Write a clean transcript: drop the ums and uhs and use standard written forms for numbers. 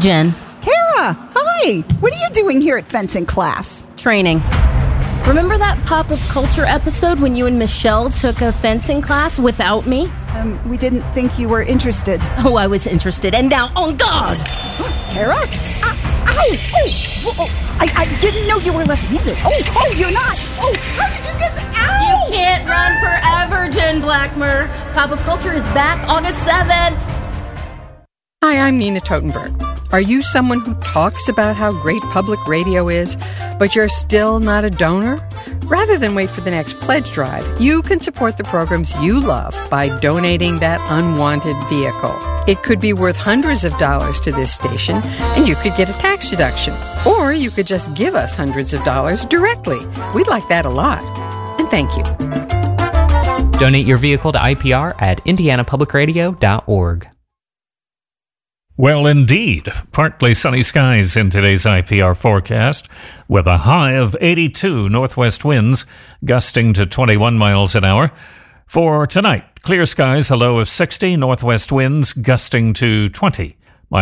Jen. Kara, hi. What are you doing here at fencing class? Training. Remember that Pop of Culture episode when you and Michelle took a fencing class without me? We didn't think you were interested. Oh, I was interested, and now on guard! Kara? Ow! Oh, I didn't know you were left-handed. Oh, you're not. Oh, how did you guess? Ow! You can't run forever, Jen Blackmer. Pop of Culture is back August 7th. Hi, I'm Nina Totenberg. Are you someone who talks about how great public radio is, but you're still not a donor? Rather than wait for the next pledge drive, you can support the programs you love by donating that unwanted vehicle. It could be worth hundreds of dollars to this station, and you could get a tax deduction. Or you could just give us hundreds of dollars directly. We'd like that a lot. And thank you. Donate your vehicle to IPR at indianapublicradio.org. Well, indeed, partly sunny skies in today's IPR forecast, with a high of 82 northwest winds, gusting to 21 miles an hour. For tonight, clear skies, a low of 60 northwest winds, gusting to 20.